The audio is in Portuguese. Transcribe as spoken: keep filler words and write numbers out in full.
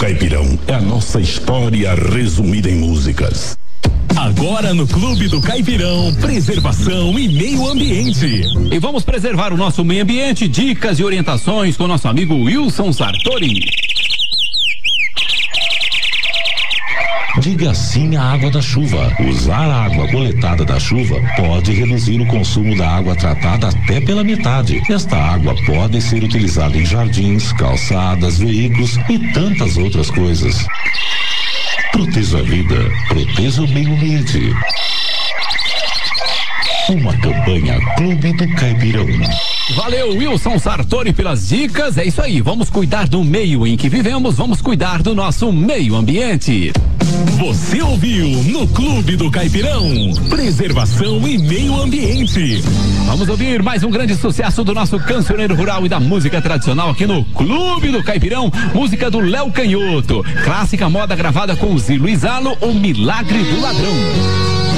Caipirão é a nossa história resumida em músicas. Agora no Clube do Caipirão, preservação e meio ambiente. E vamos preservar o nosso meio ambiente, dicas e orientações com nosso amigo Wilson Sartori. Diga sim à água da chuva. Usar a água coletada da chuva pode reduzir o consumo da água tratada até pela metade. Esta água pode ser utilizada em jardins, calçadas, veículos e tantas outras coisas. Proteja a vida, proteja o meio ambiente. Uma campanha Clube do Caipirão. Valeu, Wilson Sartori, pelas dicas. É isso aí, vamos cuidar do meio em que vivemos, vamos cuidar do nosso meio ambiente. Você ouviu no Clube do Caipirão, preservação e meio ambiente. Vamos ouvir mais um grande sucesso do nosso cancioneiro rural e da música tradicional aqui no Clube do Caipirão, música do Léo Canhoto, clássica moda gravada com o Zilo Isalo, O Milagre do Ladrão.